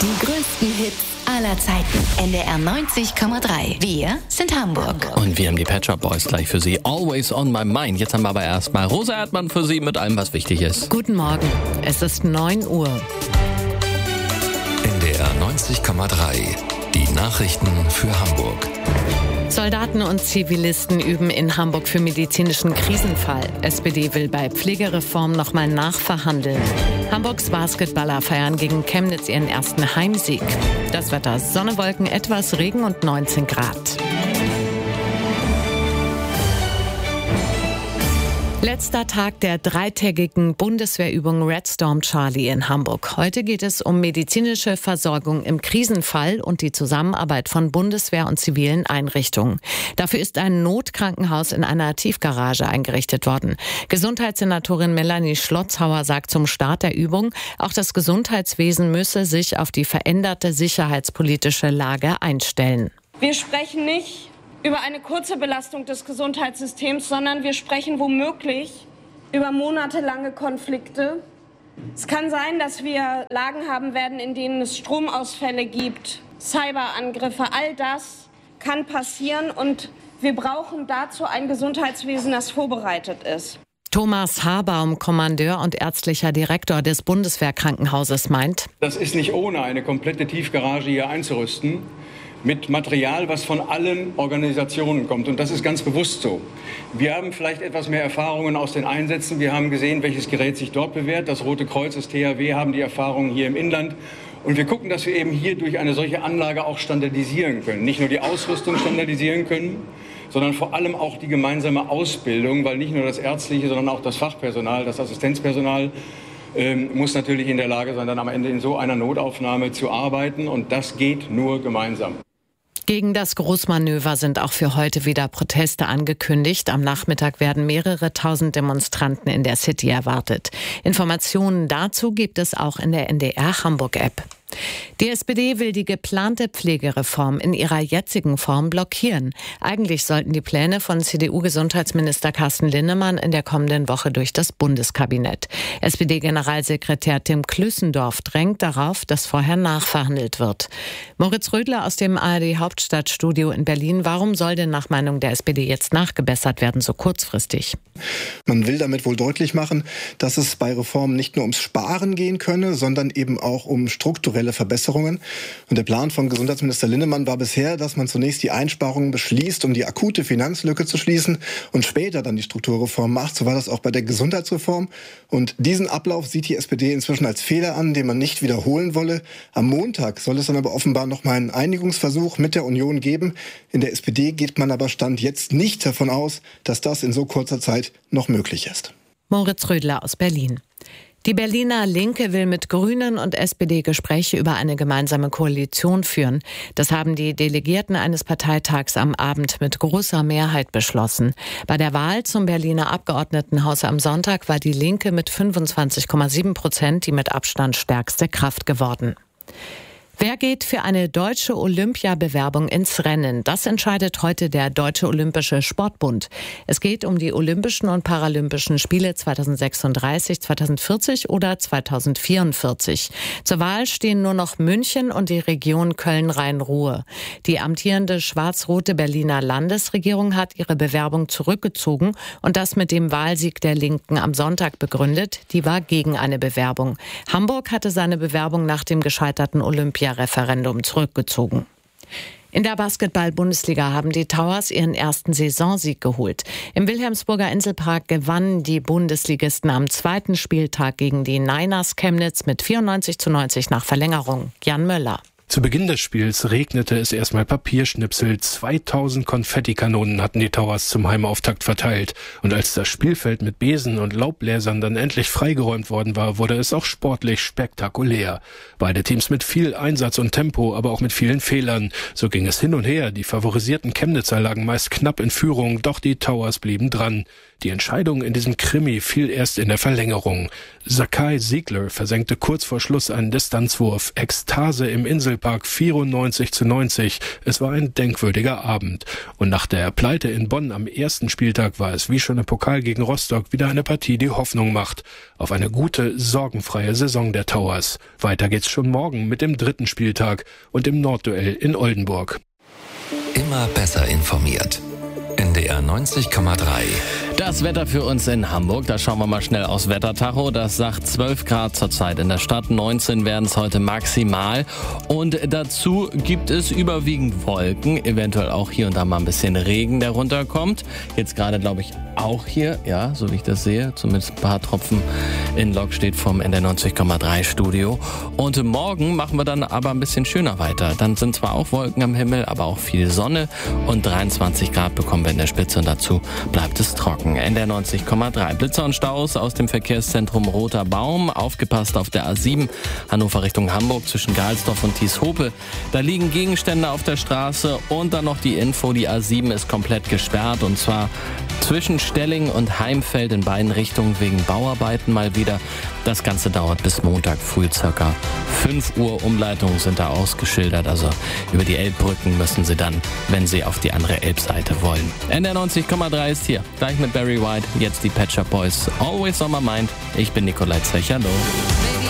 Die größten Hits aller Zeiten. NDR 90,3. Wir sind Hamburg. Und wir haben die Pet Shop Boys gleich für Sie. Always on my mind. Jetzt haben wir aber erstmal Rosa Erdmann für Sie mit allem, was wichtig ist. Guten Morgen. Es ist 9 Uhr. NDR 90,3. Die Nachrichten für Hamburg. Soldaten und Zivilisten üben in Hamburg für medizinischen Krisenfall. SPD will bei Pflegereform nochmal nachverhandeln. Hamburgs Basketballer feiern gegen Chemnitz ihren ersten Heimsieg. Das Wetter: Sonne, Wolken, etwas Regen und 19 Grad. Letzter Tag der dreitägigen Bundeswehrübung Red Storm Charlie in Hamburg. Heute geht es um medizinische Versorgung im Krisenfall und die Zusammenarbeit von Bundeswehr und zivilen Einrichtungen. Dafür ist ein Notkrankenhaus in einer Tiefgarage eingerichtet worden. Gesundheitssenatorin Melanie Schlotzhauer sagt zum Start der Übung, auch das Gesundheitswesen müsse sich auf die veränderte sicherheitspolitische Lage einstellen. Wir sprechen nicht über eine kurze Belastung des Gesundheitssystems, sondern wir sprechen womöglich über monatelange Konflikte. Es kann sein, dass wir Lagen haben werden, in denen es Stromausfälle gibt, Cyberangriffe. All das kann passieren und wir brauchen dazu ein Gesundheitswesen, das vorbereitet ist. Thomas Habaum, Kommandeur und ärztlicher Direktor des Bundeswehrkrankenhauses, meint: Das ist nicht ohne eine komplette Tiefgarage hier einzurüsten, mit Material, was von allen Organisationen kommt. Und das ist ganz bewusst so. Wir haben vielleicht etwas mehr Erfahrungen aus den Einsätzen. Wir haben gesehen, welches Gerät sich dort bewährt. Das Rote Kreuz, das THW haben die Erfahrungen hier im Inland. Und wir gucken, dass wir eben hier durch eine solche Anlage auch standardisieren können. Nicht nur die Ausrüstung standardisieren können, sondern vor allem auch die gemeinsame Ausbildung, weil nicht nur das Ärztliche, sondern auch das Fachpersonal, das Assistenzpersonal muss natürlich in der Lage sein, dann am Ende in so einer Notaufnahme zu arbeiten. Und das geht nur gemeinsam. Gegen das Großmanöver sind auch für heute wieder Proteste angekündigt. Am Nachmittag werden mehrere tausend Demonstranten in der City erwartet. Informationen dazu gibt es auch in der NDR Hamburg-App. Die SPD will die geplante Pflegereform in ihrer jetzigen Form blockieren. Eigentlich sollten die Pläne von CDU-Gesundheitsminister Carsten Linnemann in der kommenden Woche durch das Bundeskabinett. SPD-Generalsekretär Tim Klüssendorf drängt darauf, dass vorher nachverhandelt wird. Moritz Rödler aus dem ARD-Hauptstadtstudio in Berlin. Warum soll denn nach Meinung der SPD jetzt nachgebessert werden, so kurzfristig? Man will damit wohl deutlich machen, dass es bei Reformen nicht nur ums Sparen gehen könne, sondern eben auch um strukturelle Verbesserungen. Und der Plan von Gesundheitsminister Linnemann war bisher, dass man zunächst die Einsparungen beschließt, um die akute Finanzlücke zu schließen und später dann die Strukturreform macht. So war das auch bei der Gesundheitsreform. Und diesen Ablauf sieht die SPD inzwischen als Fehler an, den man nicht wiederholen wolle. Am Montag soll es dann aber offenbar noch mal einen Einigungsversuch mit der Union geben. In der SPD geht man aber Stand jetzt nicht davon aus, dass das in so kurzer Zeit noch möglich ist. Moritz Rödler aus Berlin. Die Berliner Linke will mit Grünen und SPD Gespräche über eine gemeinsame Koalition führen. Das haben die Delegierten eines Parteitags am Abend mit großer Mehrheit beschlossen. Bei der Wahl zum Berliner Abgeordnetenhaus am Sonntag war die Linke mit 25,7% die mit Abstand stärkste Kraft geworden. Wer geht für eine deutsche Olympiabewerbung ins Rennen? Das entscheidet heute der Deutsche Olympische Sportbund. Es geht um die Olympischen und Paralympischen Spiele 2036, 2040 oder 2044. Zur Wahl stehen nur noch München und die Region Köln-Rhein-Ruhr. Die amtierende schwarz-rote Berliner Landesregierung hat ihre Bewerbung zurückgezogen und das mit dem Wahlsieg der Linken am Sonntag begründet. Die war gegen eine Bewerbung. Hamburg hatte seine Bewerbung nach dem gescheiterten Olympiareferendum zurückgezogen. In der Basketball-Bundesliga haben die Towers ihren ersten Saisonsieg geholt. Im Wilhelmsburger Inselpark gewannen die Bundesligisten am zweiten Spieltag gegen die Niners Chemnitz mit 94:90 nach Verlängerung. Jan Möller. Zu Beginn des Spiels regnete es erstmal Papierschnipsel. 2000 Konfettikanonen hatten die Towers zum Heimauftakt verteilt. Und als das Spielfeld mit Besen und Laubbläsern dann endlich freigeräumt worden war, wurde es auch sportlich spektakulär. Beide Teams mit viel Einsatz und Tempo, aber auch mit vielen Fehlern. So ging es hin und her. Die favorisierten Chemnitzer lagen meist knapp in Führung, doch die Towers blieben dran. Die Entscheidung in diesem Krimi fiel erst in der Verlängerung. Sakai Ziegler versenkte kurz vor Schluss einen Distanzwurf. Ekstase im Inselpark 94:90. Es war ein denkwürdiger Abend. Und nach der Pleite in Bonn am ersten Spieltag war es wie schon im Pokal gegen Rostock wieder eine Partie, die Hoffnung macht. Auf eine gute, sorgenfreie Saison der Towers. Weiter geht's schon morgen mit dem 3. Spieltag und dem Nordduell in Oldenburg. Immer besser informiert. NDR 90,3. Das Wetter für uns in Hamburg, da schauen wir mal schnell aufs Wettertacho. Das sagt 12 Grad zurzeit in der Stadt, 19 werden es heute maximal. Und dazu gibt es überwiegend Wolken, eventuell auch hier und da mal ein bisschen Regen, der runterkommt. Jetzt gerade, glaube ich, auch hier, ja, so wie ich das sehe, zumindest ein paar Tropfen in Lokstedt vom NDR 90,3 Studio. Und morgen machen wir dann aber ein bisschen schöner weiter. Dann sind zwar auch Wolken am Himmel, aber auch viel Sonne und 23 Grad bekommen wir in der Spitze und dazu bleibt es trocken. NDR 90,3. Blitzer und Staus aus dem Verkehrszentrum Roter Baum. Aufgepasst auf der A7 Hannover Richtung Hamburg zwischen Galsdorf und Tieshope. Da liegen Gegenstände auf der Straße und dann noch die Info, die A7 ist komplett gesperrt und zwar zwischen Stelling und Heimfeld in beiden Richtungen wegen Bauarbeiten mal wieder. Das Ganze dauert bis Montag früh circa 5 Uhr. Umleitungen sind da ausgeschildert, also über die Elbbrücken müssen Sie dann, wenn Sie auf die andere Elbseite wollen. NDR 90,3 ist hier, gleich mit Barry White, jetzt die Pet Shop Boys. Always on my mind. Ich bin Nikolai Zech, hallo.